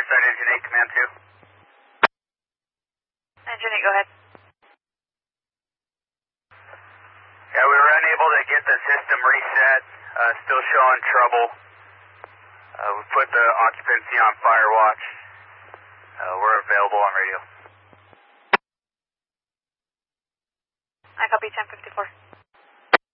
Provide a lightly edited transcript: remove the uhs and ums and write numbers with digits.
Start Engine 8, Command 2. Engine 8, go ahead. Yeah, we were unable to get the system reset. Still showing trouble. We put the occupancy on fire watch. We're available on radio. I copy 10